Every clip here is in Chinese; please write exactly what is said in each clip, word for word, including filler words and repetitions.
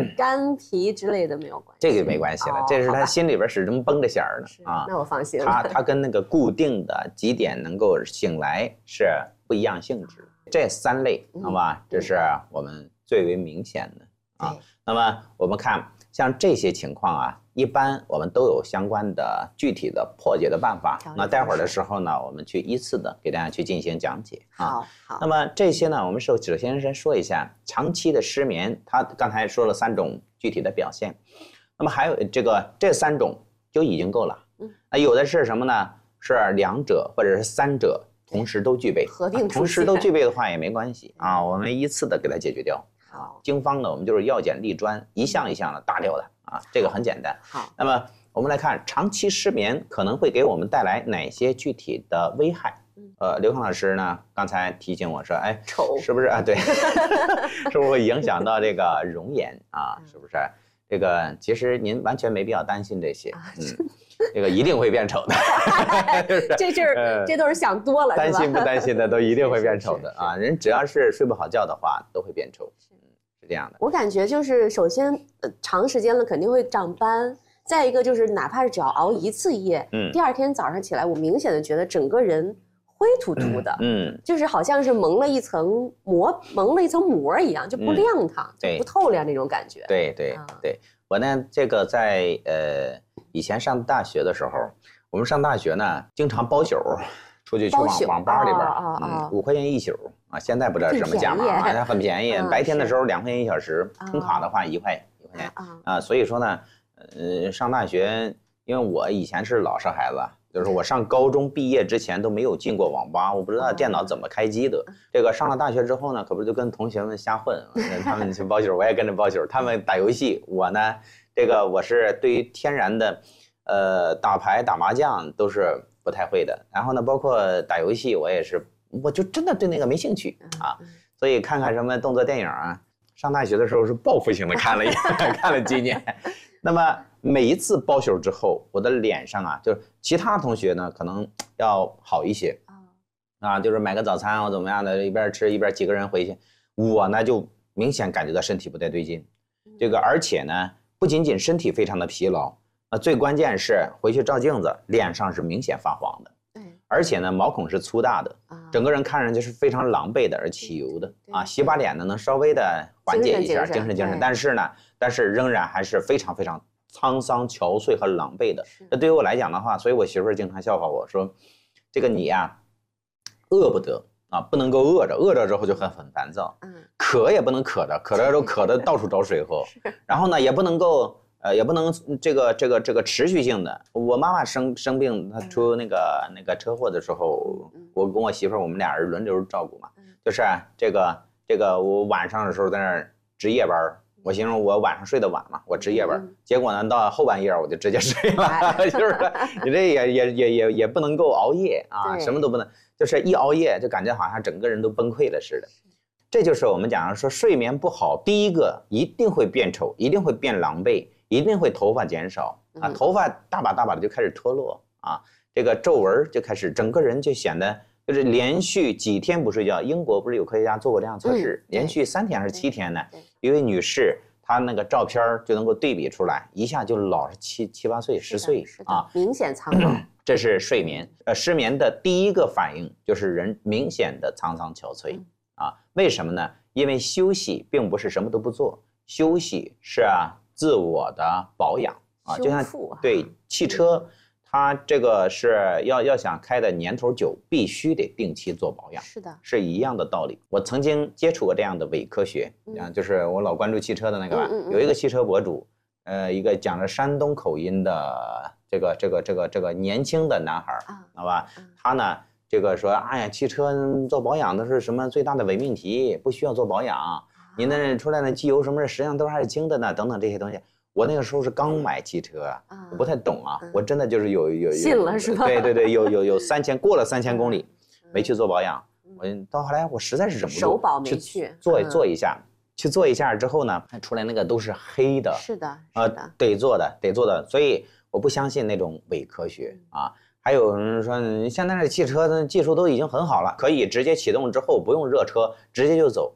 肝脾之类的没有关系？ 这个没关系了，哦、这是他心里边始终绷着弦儿呢啊。 那我放心了。 他他跟那个固定的几点能够醒来是不一样性质。这三类，好吧，嗯、这是我们最为明显的啊。那么我们看像这些情况啊。一般我们都有相关的具体的破解的办法，那待会儿的时候呢，我们去依次的给大家去进行讲解啊。 好，好。 那么这些呢，我们首首先先说一下长期的失眠，它刚才说了三种具体的表现，那么还有这个这三种就已经够了。嗯，那有的是什么呢？是两者或者是三者同时都具备， 合并同时都具备的话也没关系啊，我们依次的给它解决掉。 好， 经方呢，我们就是药简立专，一项一项的打掉它。啊，这个很简单。 好， 那么我们来看长期失眠可能会给我们带来哪些具体的危害？呃，刘康老师呢，刚才提醒我说，哎， 丑是不是啊？对，是不是会影响到这个容颜啊？是不是？这个其实您完全没必要担心这些，嗯，这个一定会变丑的。 这这儿这都是想多了， 担心不担心的都一定会变丑的啊！人只要是睡不好觉的话，都会变丑。是这样的， 我感觉就是首先，呃，长时间了肯定会长斑，再一个就是哪怕是只要熬一次夜，嗯，第二天早上起来，我明显的觉得整个人灰秃秃的，嗯，就是好像是蒙了一层膜，蒙了一层膜一样，就不亮堂，嗯、就不透亮那种感觉。 对对对，我呢，这个在呃以前上大学的时候，我们上大学呢，经常包宿。出去去网网吧里边， 哦哦、 嗯，五块钱一宿啊，现在不知道什么价码啊，它很便宜。白天的时候两块钱一小时，充卡的话一块一块钱啊。所以说呢，呃，上大学，因为我以前是老实孩子，就是我上高中毕业之前都没有进过网吧，我不知道电脑怎么开机的。这个上了大学之后呢，可不就跟同学们瞎混，他们去包宿，我也跟着包宿。他们打游戏，我呢，这个我是对于天然的，呃，打牌、打麻将都是不太会的，然后呢，包括打游戏，我也是，我就真的对那个没兴趣啊，所以看看什么动作电影啊，上大学的时候是报复性的看了看了几年。那么每一次包宿之后，我的脸上啊，就是其他同学呢可能要好一些啊，就是买个早餐或怎么样的，一边吃一边几个人回去，我呢就明显感觉到身体不太对劲，这个而且呢，不仅仅身体非常的疲劳。那最关键是回去照镜子，脸上是明显发黄的，对，而且呢毛孔是粗大的，整个人看上去是非常狼狈的，而起油的啊。洗把脸呢能稍微的缓解一下，精神精神，但是呢，但是仍然还是非常非常沧桑、憔悴和狼狈的。这对于我来讲的话，所以我媳妇儿经常笑话我说：“这个你呀，饿不得啊，不能够饿着，饿着之后就很很烦躁，嗯，渴也不能渴着，渴着之后渴的到处找水喝，然后呢也不能够。”呃，也不能这个这个这个持续性的。我妈妈生生病，她出那个那个车祸的时候，我跟我媳妇儿我们俩人轮流照顾嘛。就是这个这个我晚上的时候在那儿值夜班，我形容我晚上睡得晚嘛，我值夜班。结果呢，到后半夜我就直接睡了，就是你这也也也也也不能够熬夜啊，什么都不能，就是一熬夜就感觉好像整个人都崩溃了似的。这就是我们讲说睡眠不好，第一个一定会变丑，一定会变狼狈。一定会头发减少啊，头发大把大把的就开始脱落啊，这个皱纹就开始，整个人就显得就是连续几天不睡觉。英国不是有科学家做过这样测试，连续三天还是七天呢？一位女士，她那个照片就能够对比出来，一下就老是七七八岁、十岁啊， 明显苍老。 这是睡眠，呃，失眠的第一个反应就是人明显的沧桑憔悴啊。为什么呢？因为休息并不是什么都不做，休息是啊。自我的保养啊，就像对汽车，它这个是要要想开的年头久，必须得定期做保养， 是的， 是一样的道理。我曾经接触过这样的伪科学，啊，就是我老关注汽车的那个吧，有一个汽车博主，呃，一个讲着山东口音的这个这个这个这个年轻的男孩，好吧，他呢这个说，哎呀，汽车做保养的是什么最大的伪命题，不需要做保养。你那出来的机油什么的，实际上都还是精的呢，等等这些东西。我那个时候是刚买汽车，我不太懂啊，我真的就是有有有信了是吧？ 对对对，有有有三千过了三千公里，没去做保养。我到后来我实在是忍不住， 首保没去做做一下，去做一下之后呢，出来那个都是黑的。 是的， 啊，得做的得做的，所以我不相信那种伪科学啊。还有人说，现在这汽车的技术都已经很好了，可以直接启动之后不用热车，直接就走。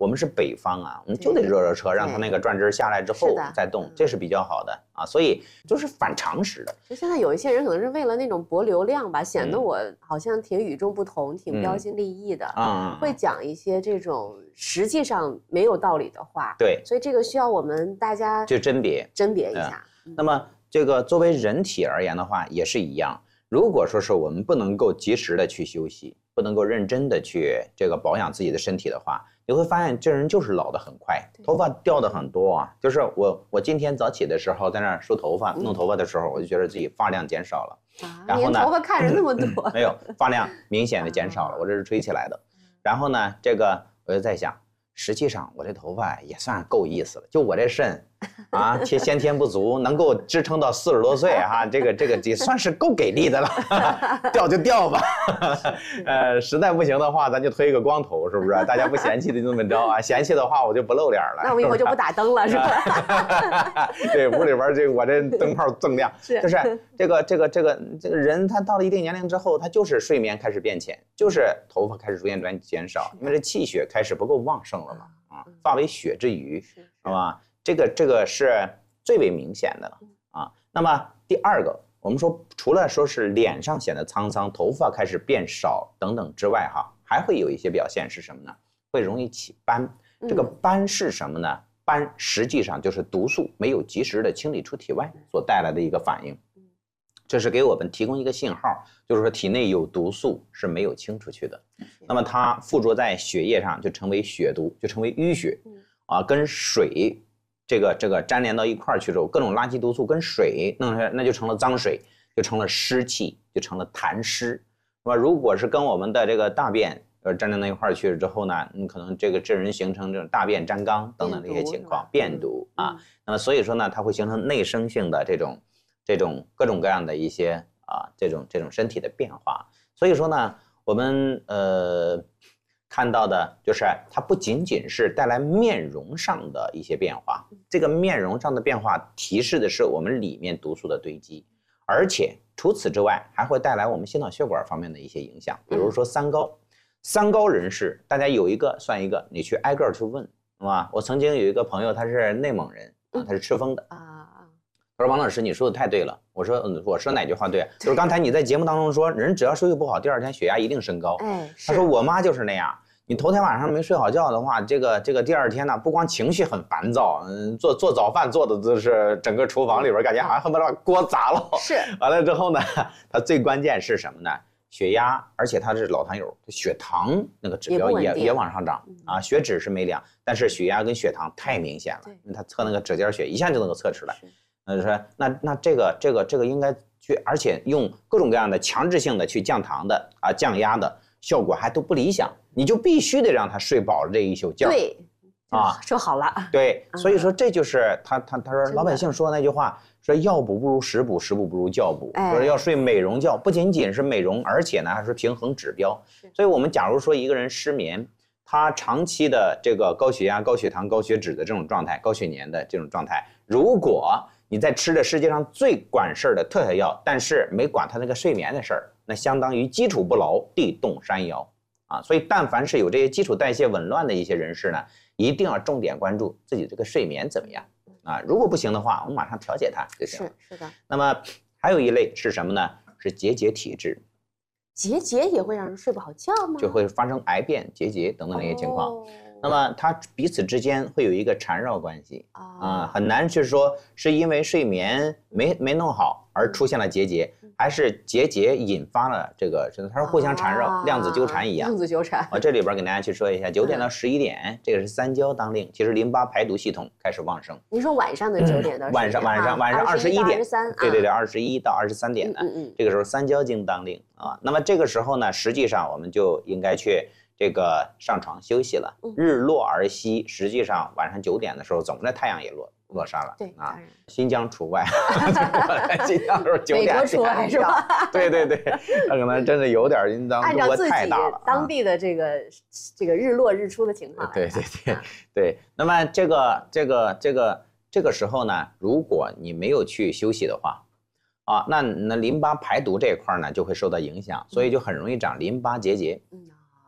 我们是北方啊，我们就得热热车，让它那个转针下来之后再动，这是比较好的啊。所以就是反常识的。 就现在有一些人可能是为了那种博流量吧，显得我好像挺与众不同，挺标新立异的，嗯，会讲一些这种实际上没有道理的话。 对， 所以这个需要我们大家去甄别甄别一下。 嗯、那么这个作为人体而言的话，也是一样。如果说是我们不能够及时的去休息，不能够认真的去这个保养自己的身体的话，你会发现这人就是老得很快，头发掉的很多啊。就是我我今天早起的时候在那梳头发、弄头发的时候，我就觉得自己发量减少了。 啊，然后呢，头发看着那么多， 没有发量明显的减少了，我这是吹起来的。然后呢，这个我就在想，实际上我这头发也算够意思了，就我这肾。啊，天先天不足，能够支撑到四十多岁哈、啊，这个这个也算是够给力的了，掉就掉吧，呃，实在不行的话，咱就推一个光头，是不是？大家不嫌弃的就这么着啊，嫌弃的话我就不露脸了。 那我以后就不打灯了，是吧？ 对，屋里边这个我这灯泡锃亮，是就是这个这个这个这个人他到了一定年龄之后，他就是睡眠开始变浅，就是头发开始逐渐逐渐减少，因为这气血开始不够旺盛了嘛，啊，发为血之余，是吧？这个这个是最为明显的了啊。那么第二个，我们说除了说是脸上显得沧桑，头发开始变少等等之外，哈，还会有一些表现是什么呢？会容易起斑。这个斑是什么呢？斑实际上就是毒素没有及时的清理出体外所带来的一个反应。这是给我们提供一个信号，就是说体内有毒素是没有清出去的。那么它附着在血液上就成为血毒，就成为淤血啊，跟水。这个这个粘连到一块儿去之后，各种垃圾毒素跟水弄出来，那就成了脏水，就成了湿气，就成了痰湿。那么如果是跟我们的这个大便呃粘连到一块儿去之后呢，你可能这个致人形成这种大便粘缸等等这些情况，便毒啊。那么所以说呢，它会形成内生性的这种这种各种各样的一些啊这种这种身体的变化。所以说呢，我们呃。看到的就是它不仅仅是带来面容上的一些变化，这个面容上的变化提示的是我们里面毒素的堆积，而且除此之外还会带来我们心脑血管方面的一些影响，比如说三高。三高人士，大家有一个算一个，你去挨个去问，是吧？我曾经有一个朋友，他是内蒙人，他是赤峰的啊。他说王老师，你说的太对了。我说，嗯，我说哪句话对？就是刚才你在节目当中说，人只要睡得不好，第二天血压一定升高。哎，他说我妈就是那样。你头天晚上没睡好觉的话，这个这个第二天呢，不光情绪很烦躁，嗯，做做早饭做的就是整个厨房里边感觉好像恨不得把锅砸了。是。完了之后呢，他最关键是什么呢？血压，而且他是老坛友，血糖那个指标也也往上涨啊，血脂是没量，但是血压跟血糖太明显了，因为他测那个指尖血一下就能够测出来。那说那那这个这个这个应该去，而且用各种各样的强制性的去降糖的啊降压的。效果还都不理想，你就必须得让他睡饱了这一宿觉。 对，啊，说好了。 对，所以说这就是他他他说老百姓说那句话，说药补不如食补，食补不如觉补，说要睡美容觉，不仅仅是美容，而且呢还是平衡指标。所以我们假如说一个人失眠，他长期的这个高血压、高血糖、高血脂的这种状态，高血粘的这种状态，如果你在吃的世界上最管事儿的特效药，但是没管他那个睡眠的事儿。那相当于基础不牢，地动山摇啊！所以，但凡是有这些基础代谢紊乱的一些人士呢，一定要重点关注自己这个睡眠怎么样啊！如果不行的话，我们马上调节它就行了。 是是的。 那么还有一类是什么呢？是结节体质。 结节也会让人睡不好觉吗？ 就会发生癌变、结节等等那些情况。哦、那么它彼此之间会有一个缠绕关系啊、哦呃，很难去说是因为睡眠没没弄好而出现了结节。还是结节引发了这个，它是互相缠绕、啊，量子纠缠一样。 量子纠缠。 我这里边给大家去说一下，九点到十一点，嗯、这个是三焦当令，其实淋巴排毒系统开始旺盛。 你说晚上的九点到十一点、嗯、 晚上晚上晚上二十一点，对对对，二十一到二十三点的， 嗯嗯， 这个时候三焦经当令啊。那么这个时候呢，实际上我们就应该去这个上床休息了。嗯、日落而息，实际上晚上九点的时候，总的太阳也落。落山了， 对啊，新疆除外，新疆时候九点， 美国除外是吧？ 对对对，他可能真的有点因当中国太大了， 当地的这个这个日落日出的情况。 对对对对，那么这个这个这个这个时候呢，如果你没有去休息的话，啊，那那淋巴排毒这一块呢就会受到影响，所以就很容易长淋巴结节。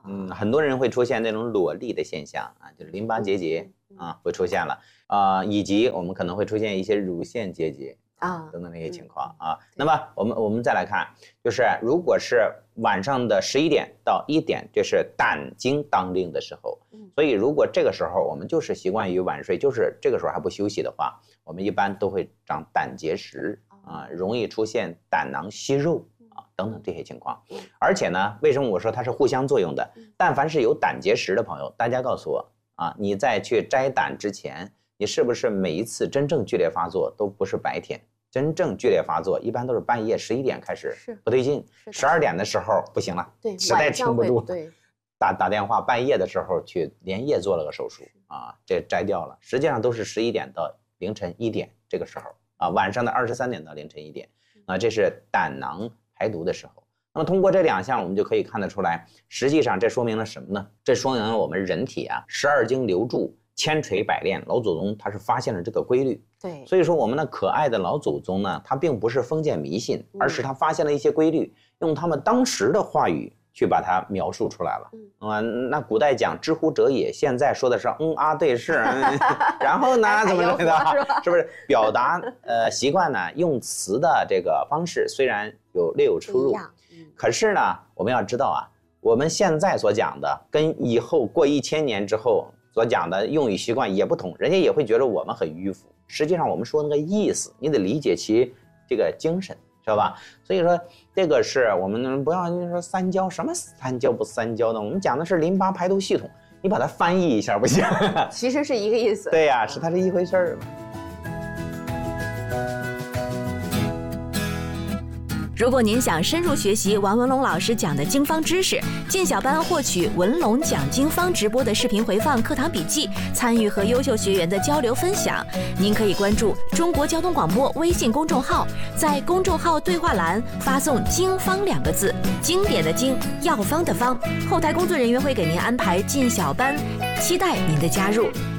嗯，很多人会出现那种裸粒的现象啊，就是淋巴结节啊会出现了啊、呃，以及我们可能会出现一些乳腺结节啊等等这些情况啊。那么我们我们再来看，就是如果是晚上的十一点到一点，这是胆经当令的时候，所以如果这个时候我们就是习惯于晚睡，就是这个时候还不休息的话，我们一般都会长胆结石啊，容易出现胆囊息肉啊等等这些情况。而且呢，为什么我说它是互相作用的？但凡是有胆结石的朋友，大家告诉我啊，你在去摘胆之前，你是不是每一次真正剧烈发作都不是白天？真正剧烈发作一般都是半夜十一点开始不对劲，十二点的时候不行了， 对， 实在撑不住， 对， 打打电话，半夜的时候去连夜做了个手术啊，这摘掉了。实际上都是十一点到凌晨一点这个时候啊，晚上的二十三点到凌晨一点啊，这是胆囊排毒的时候。那么通过这两项，我们就可以看得出来，实际上这说明了什么呢？这说明了我们人体啊，十二经流注，千锤百炼，老祖宗他是发现了这个规律。 对， 所以说我们的可爱的老祖宗呢，他并不是封建迷信，而是他发现了一些规律，用他们当时的话语去把它描述出来了。嗯啊，那古代讲知乎者也，现在说的是嗯啊对是，然后呢怎么着的，是不是表达呃习惯呢？用词的这个方式虽然有略有出入，可是呢，我们要知道啊，我们现在所讲的跟以后过一千年之后所讲的用语习惯也不同，人家也会觉得我们很迂腐。实际上我们说那个意思，你得理解其这个精神，知道吧？所以说这个是我们不要说三焦，什么三焦不三焦的，我们讲的是淋巴排毒系统，你把它翻译一下不行？ 其实是一个意思。 对呀、啊，是它是一回事儿。 如果您想深入学习王文龙老师讲的经方知识，进小班获取文龙讲经方直播的视频回放、课堂笔记，参与和优秀学员的交流分享，您可以关注中国交通广播微信公众号，在公众号对话栏发送“经方”两个字，经典的经，药方的方，后台工作人员会给您安排进小班，期待您的加入。